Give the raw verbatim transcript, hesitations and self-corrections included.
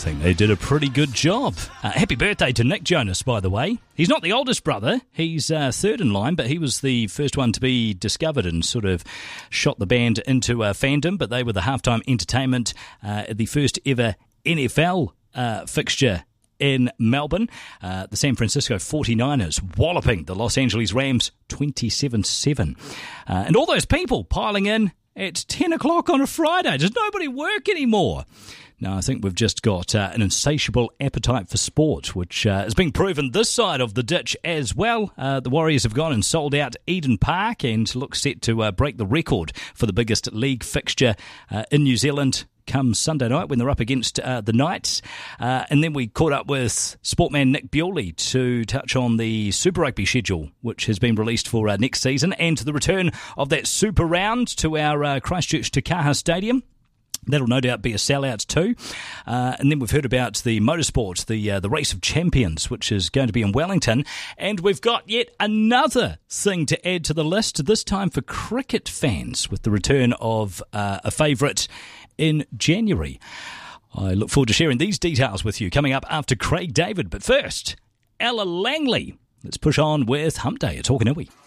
think they did a pretty good job. Uh, happy birthday to Nick Jonas, by the way. He's not the oldest brother. He's uh, third in line, but he was the first one to be discovered and sort of shot the band into uh, fandom. But they were the halftime entertainment uh, at the first ever N F L uh, fixture in Melbourne. Uh, the San Francisco forty-niners walloping the Los Angeles Rams twenty-seven seven. Uh, and all those people piling in at ten o'clock on a Friday. Does nobody work anymore? No, I think we've just got uh, an insatiable appetite for sport, which uh, has been proven this side of the ditch as well. Uh, the Warriors have gone and sold out Eden Park and look set to uh, break the record for the biggest league fixture uh, in New Zealand come Sunday night when they're up against uh, the Knights. Uh, and then we caught up with sportman Nick Bewley to touch on the Super Rugby schedule, which has been released for uh, next season, and to the return of that Super Round to our uh, Christchurch Te Kaha Stadium. That'll no doubt be a sellout too. Uh, and then we've heard about the motorsport, the uh, the Race of Champions, which is going to be in Wellington. And we've got yet another thing to add to the list, this time for cricket fans, with the return of uh, a favourite in January. I look forward to sharing these details with you coming up after Craig David. But first, Ella Langley. Let's push on with Hump Day at Talkanui.